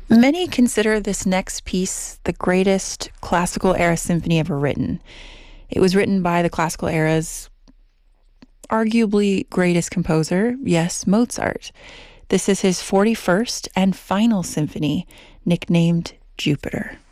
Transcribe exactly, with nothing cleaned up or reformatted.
Many consider this next piece the greatest classical era symphony ever written. It was written by the classical era's arguably greatest composer, yes, Mozart. This is his forty-first and final symphony, nicknamed Jupiter.